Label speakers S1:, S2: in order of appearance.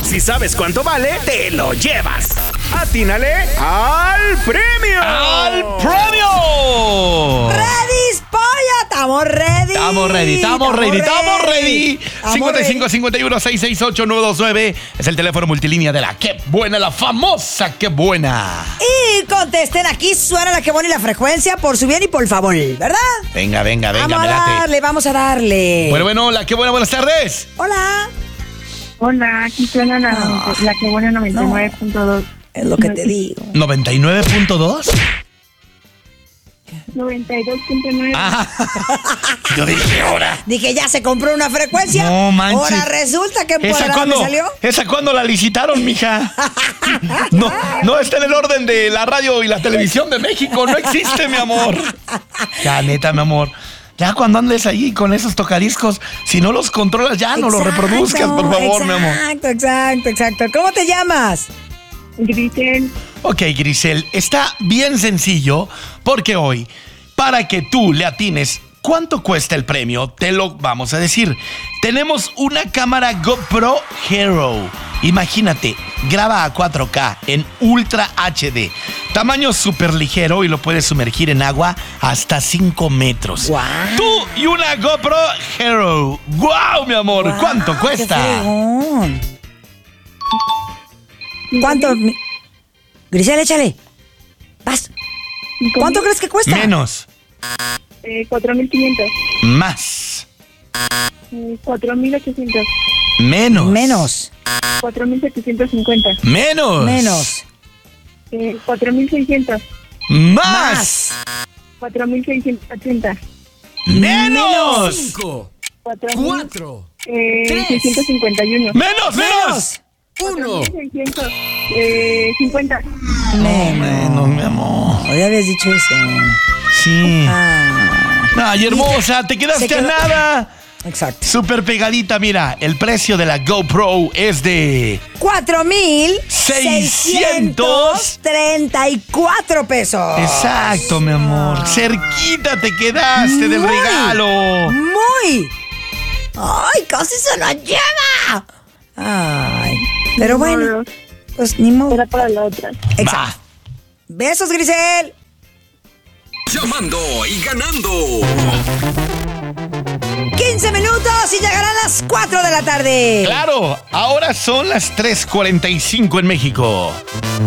S1: Si sabes cuánto vale, te lo llevas. ¡Atínale al premio!
S2: ¡Al premio!
S3: ¡Ready, polla! ¡Estamos ready!
S2: Estamos ready. 55 51 668 929 es el teléfono multilínea de la Qué Buena, la famosa Qué Buena.
S3: Y contesten, aquí suena la Qué Buena y la frecuencia por su bien y por favor, ¿verdad?
S2: Venga,
S3: Vamos a darle.
S2: Bueno, la Qué Buena, buenas tardes.
S3: Hola.
S4: Hola, aquí suena la Qué Buena 99.2.
S3: Es lo que te digo.
S2: ¿99.2?
S4: 92.9.
S2: Yo dije, ahora.
S3: Dije, ya se compró una frecuencia.
S2: No manches.
S3: Ahora resulta que por
S2: ¿Esa
S3: me salió.
S2: ¿Esa cuándo la licitaron, mija? No está en el orden de la radio y la televisión de México. No existe, mi amor. Ya, neta, mi amor. Ya cuando andes ahí con esos tocadiscos, si no los controlas, ya no los reproduzcas, por favor, mi amor.
S3: Exacto. ¿Cómo te llamas?
S4: Grisel.
S2: Ok, Grisel, está bien sencillo porque hoy, para que tú le atines cuánto cuesta el premio, te lo vamos a decir. Tenemos una cámara GoPro Hero. Imagínate, graba a 4K en Ultra HD. Tamaño súper ligero y lo puedes sumergir en agua hasta 5 metros.
S3: Wow.
S2: Tú y una GoPro Hero. ¡Wow, mi amor!
S3: Wow,
S2: ¿Cuánto
S3: qué
S2: cuesta?
S3: fregón. ¿Cuánto? Grisel, échale. Vas. ¿Cuánto crees que cuesta?
S2: Menos.
S4: 4.500.
S2: Más.
S4: 4.800.
S2: Menos.
S4: 4.750.
S2: Menos.
S4: 4.600.
S2: Más.
S4: 4.680.
S2: Menos.
S5: 5,
S4: 4.651.
S5: 3.
S2: Menos.
S5: 1.
S4: 650.
S2: Menos, mi amor.
S3: Hoy habías dicho eso.
S2: Sí.
S3: Ah,
S2: Ay, hermosa, te quedaste
S3: Se
S2: a
S3: quedó-
S2: nada.
S3: exacto.
S2: Súper pegadita, mira, el precio de la GoPro es de
S3: 4,634 pesos.
S2: Exacto, mi amor. Cerquita te quedaste del
S3: Muy,
S2: regalo.
S3: Muy. Ay, casi se lo lleva. Ay, pero bueno, pues ni modo.
S4: Era para la otra.
S3: Exacto.
S2: Va.
S3: Besos, Grisel.
S5: Llamando y ganando.
S3: 15 minutos y llegarán las 4 de la tarde.
S2: Claro, ahora son las 3:45 en México.